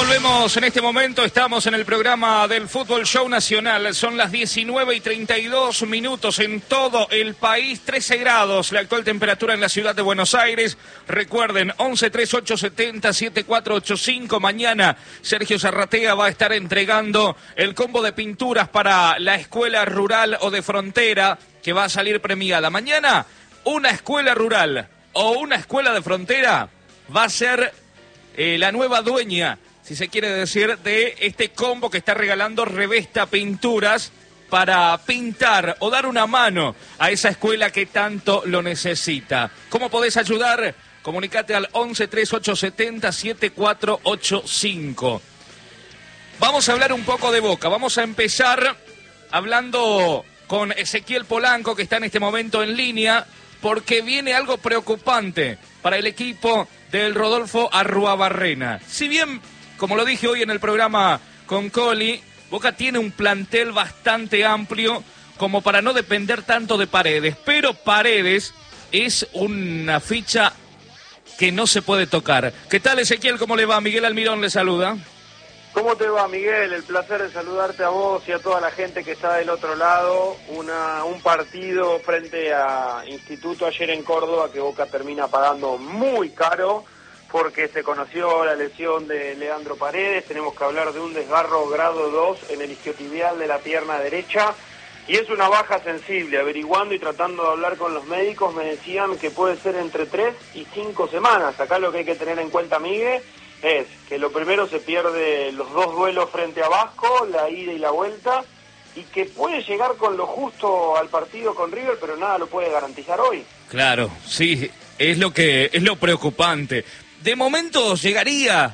Volvemos en este momento, estamos en el programa del Fútbol Show Nacional, son las 19:32 en todo el país, 13 grados la actual temperatura en la ciudad de Buenos Aires. Recuerden, 1138707485, mañana Sergio Zarratea va a estar entregando el combo de pinturas para la escuela rural o de frontera que va a salir premiada. Mañana una escuela rural o una escuela de frontera va a ser la nueva dueña, si se quiere decir, de este combo que está regalando Revesta Pinturas para pintar o dar una mano a esa escuela que tanto lo necesita. ¿Cómo podés ayudar? Comunicate al 1138707485. Vamos a hablar un poco de Boca. Vamos a empezar hablando con Ezequiel Polanco, que está en este momento en línea, porque viene algo preocupante para el equipo del Rodolfo Arruabarrena. Si bien, como lo dije hoy en el programa con Coli, Boca tiene un plantel bastante amplio como para no depender tanto de Paredes, pero Paredes es una ficha que no se puede tocar. ¿Qué tal, Ezequiel? ¿Cómo le va? Miguel Almirón le saluda. ¿Cómo te va, Miguel? El placer de saludarte a vos y a toda la gente que está del otro lado. Un partido frente a Instituto ayer en Córdoba que Boca termina pagando muy caro porque se conoció la lesión de Leandro Paredes. Tenemos que hablar de un desgarro grado 2 en el isquiotibial de la pierna derecha y es una baja sensible. Averiguando y tratando de hablar con los médicos me decían que puede ser entre 3 y 5 semanas. Acá lo que hay que tener en cuenta, Miguel, es que lo primero se pierde los dos duelos frente a Vasco, la ida y la vuelta, y que puede llegar con lo justo al partido con River, pero nada lo puede garantizar hoy. Claro, sí, es lo preocupante. De momento llegaría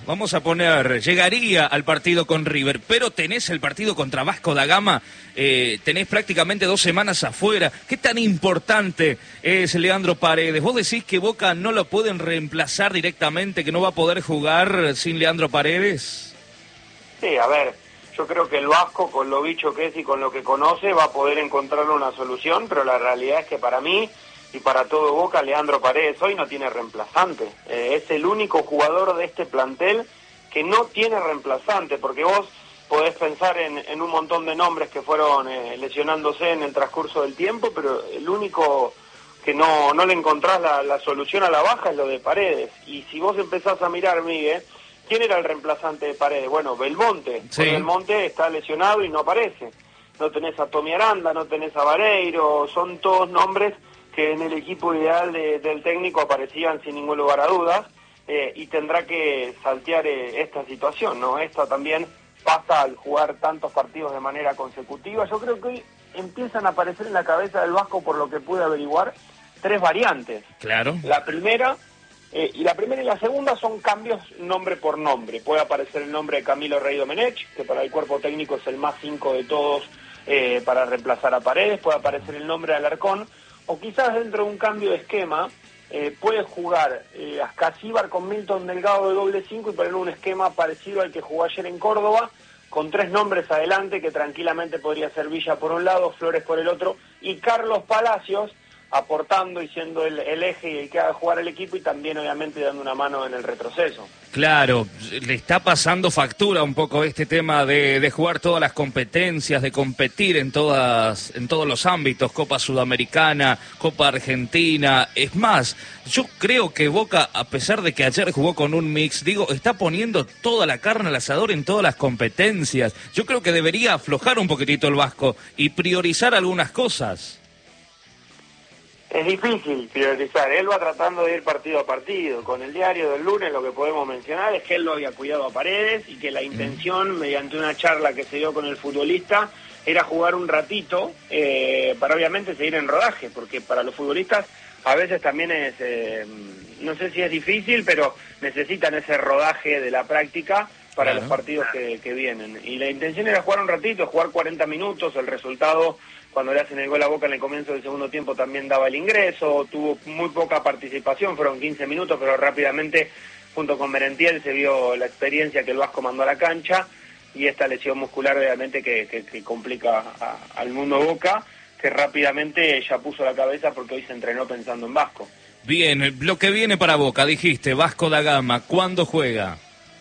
al partido con River, pero tenés el partido contra Vasco da Gama, tenés prácticamente 2 semanas afuera. ¿Qué tan importante es Leandro Paredes? ¿Vos decís que Boca no lo pueden reemplazar directamente, que no va a poder jugar sin Leandro Paredes? Sí, a ver, yo creo que el Vasco, con lo bicho que es y con lo que conoce, va a poder encontrar una solución, pero la realidad es que para mí y para todo Boca, Leandro Paredes hoy no tiene reemplazante. Es el único jugador de este plantel que no tiene reemplazante, porque vos podés pensar en un montón de nombres que fueron lesionándose en el transcurso del tiempo, pero el único que no le encontrás la solución a la baja es lo de Paredes. Y si vos empezás a mirar, Miguel, ¿quién era el reemplazante de Paredes? Bueno, Belmonte. Sí. Belmonte está lesionado y no aparece. No tenés a Tommy Aranda, no tenés a Vareiro, son todos nombres que en el equipo ideal del técnico aparecían sin ningún lugar a dudas, y tendrá que saltear esta situación, ¿no? Esta también pasa al jugar tantos partidos de manera consecutiva. Yo creo que hoy empiezan a aparecer en la cabeza del Vasco, por lo que pude averiguar, 3 variantes. Claro. La primera y la segunda son cambios nombre por nombre. Puede aparecer el nombre de Camilo Rey Domenech, que para el cuerpo técnico es el más 5 de todos para reemplazar a Paredes. Puede aparecer el nombre de Alarcón, o quizás dentro de un cambio de esquema puede jugar Ascasíbar con Milton Delgado de doble 5 y poner un esquema parecido al que jugó ayer en Córdoba, con 3 nombres adelante, que tranquilamente podría ser Villa por un lado, Flores por el otro, y Carlos Palacios aportando y siendo el eje y el que haga jugar el equipo, y también obviamente dando una mano en el retroceso. Claro, le está pasando factura un poco este tema de jugar todas las competencias, de competir en todos los ámbitos, Copa Sudamericana, Copa Argentina. Es más, yo creo que Boca, a pesar de que ayer jugó con un mix, está poniendo toda la carne al asador en todas las competencias. Yo creo que debería aflojar un poquitito el Vasco y priorizar algunas cosas. Es difícil priorizar, él va tratando de ir partido a partido. Con el diario del lunes lo que podemos mencionar es que él lo había cuidado a Paredes y que la intención, mediante una charla que se dio con el futbolista, era jugar un ratito para obviamente seguir en rodaje, porque para los futbolistas a veces también es, no sé si es difícil, pero necesitan ese rodaje de la práctica para los partidos que vienen. Y la intención era jugar un ratito, jugar 40 minutos, el resultado, cuando le hacen el gol a Boca en el comienzo del segundo tiempo, también daba el ingreso, tuvo muy poca participación, fueron 15 minutos, pero rápidamente, junto con Merentiel, se vio la experiencia que el Vasco mandó a la cancha, y esta lesión muscular obviamente que complica al mundo Boca, que rápidamente ya puso la cabeza porque hoy se entrenó pensando en Vasco. Bien, lo que viene para Boca, dijiste, Vasco da Gama, ¿cuándo juega?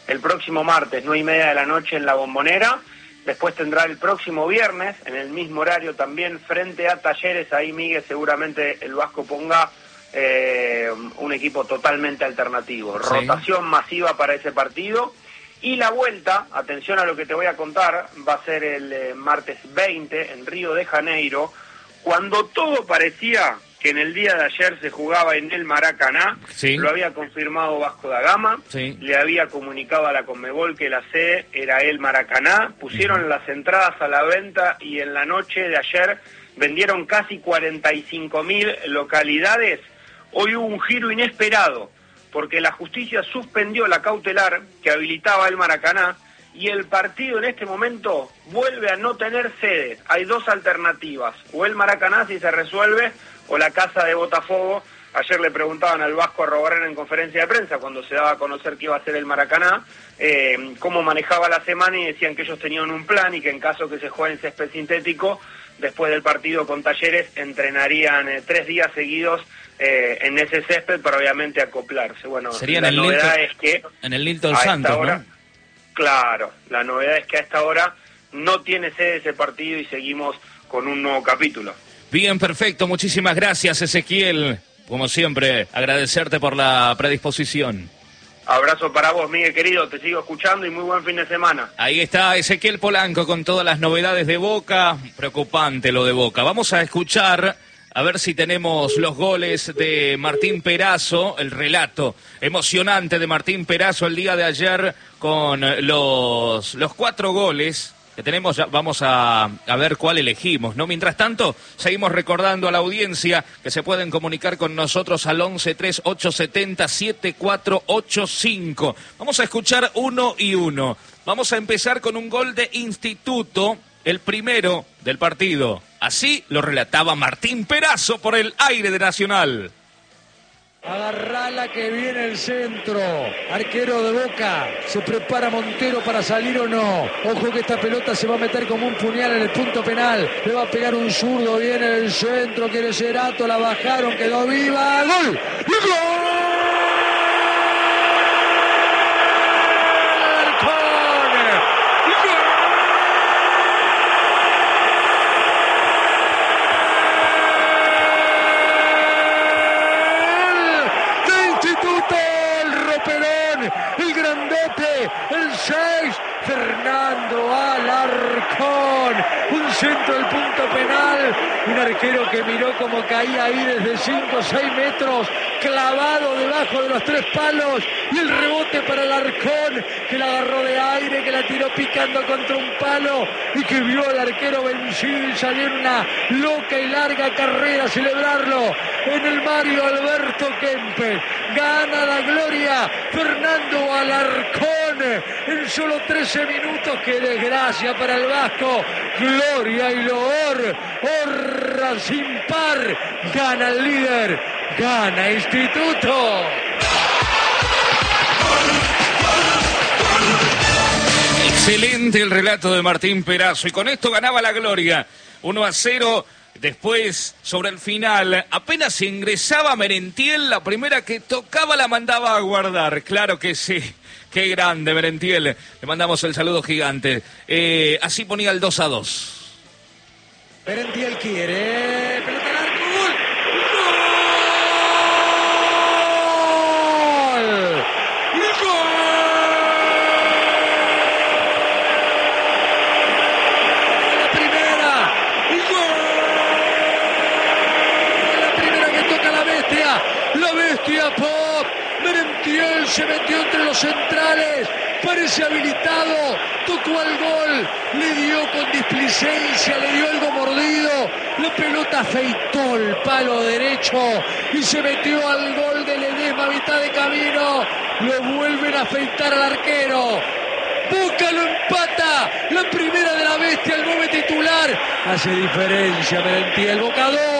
el próximo martes, 9:30 de la noche en La Bombonera. Después tendrá el próximo viernes, en el mismo horario también, frente a Talleres. Ahí, Miguel, seguramente el Vasco ponga un equipo totalmente alternativo. Sí. Rotación masiva para ese partido. Y la vuelta, atención a lo que te voy a contar, va a ser el martes 20 en Río de Janeiro, cuando todo parecía que en el día de ayer se jugaba en el Maracaná. Sí. Lo había confirmado Vasco da Gama. Sí. Le había comunicado a la Conmebol que la sede era el Maracaná. Pusieron las entradas a la venta y en la noche de ayer vendieron casi 45.000 localidades. Hoy hubo un giro inesperado, porque la justicia suspendió la cautelar que habilitaba el Maracaná y el partido en este momento vuelve a no tener sede. Hay dos alternativas, o el Maracaná si se resuelve, o la casa de Botafogo. Ayer le preguntaban al Vasco Arrobarrena en conferencia de prensa, cuando se daba a conocer que iba a ser el Maracaná, cómo manejaba la semana, y decían que ellos tenían un plan y que en caso que se juegue en césped sintético, después del partido con Talleres, entrenarían 3 días seguidos en ese césped para obviamente acoplarse. Bueno, sería la novedad es que en el Nilton Santos, hora, ¿no? Claro, la novedad es que a esta hora no tiene sede ese partido y seguimos con un nuevo capítulo. Bien, perfecto, muchísimas gracias, Ezequiel. Como siempre, agradecerte por la predisposición. Abrazo para vos, Miguel querido, te sigo escuchando y muy buen fin de semana. Ahí está Ezequiel Polanco con todas las novedades de Boca. Preocupante lo de Boca. Vamos a escuchar, a ver si tenemos los goles de Martín Perazo, el relato emocionante de Martín Perazo el día de ayer con los 4 goles que tenemos. Ya vamos a ver cuál elegimos, ¿no? Mientras tanto, seguimos recordando a la audiencia que se pueden comunicar con nosotros al 11-3870-7485. Vamos a escuchar uno y uno. Vamos a empezar con un gol de Instituto, el primero del partido. Así lo relataba Martín Perazo por el aire de Nacional. Agarrala que viene el centro. Arquero de Boca. ¿Se prepara Montero para salir o no? Ojo que esta pelota se va a meter como un puñal en el punto penal. Le va a pegar un zurdo. Viene el centro. Quiere Cerato. La bajaron. Quedó viva. ¡Gol! ¡Gol! El 6, Fernando Alarcón, un centro del punto penal, un arquero que miró como caía ahí desde 5 o 6 metros, clavado debajo de los 3 palos, y el rebote para Alarcón, que la agarró de aire, que la tiró picando contra un palo, y que vio al arquero vencido y salió en una loca y larga carrera a celebrarlo en el Mario Alberto Kempes. Gana la gloria Fernando Alarcón en solo 13 minutos. ¡Qué desgracia para el Vasco! Gloria y loor, honra sin par. Gana el líder, gana Instituto. Excelente el relato de Martín Perazo, y con esto ganaba la gloria 1-0. Después, sobre el final, apenas ingresaba Merentiel, la primera que tocaba la mandaba a guardar. Claro que sí, qué grande Merentiel. Le mandamos el saludo gigante. Así ponía el 2-2. Merentiel quiere... pelota al arco, ¡gol! Pop, Merentiel se metió entre los centrales, parece habilitado, tocó al gol, le dio con displicencia, le dio algo mordido, la pelota afeitó el palo derecho y se metió al gol de Ledesma a mitad de camino. Lo vuelven a afeitar al arquero. Boca lo empata, la primera de la bestia, el 9 titular. Hace diferencia Merentiel. Boca 2,